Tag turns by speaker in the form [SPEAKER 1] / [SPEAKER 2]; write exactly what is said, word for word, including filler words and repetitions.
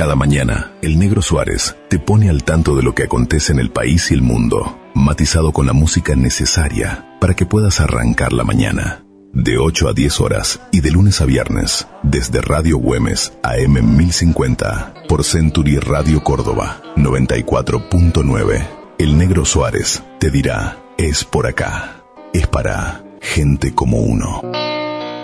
[SPEAKER 1] Cada mañana, el Negro Suárez te pone al tanto de lo que acontece en el país y el mundo, matizado con la música necesaria para que puedas arrancar la mañana. De ocho a diez horas y de lunes a viernes, desde Radio Güemes A M mil cincuenta, por Century Radio Córdoba noventa y cuatro punto nueve. El Negro Suárez te dirá, es por acá, es para gente como uno.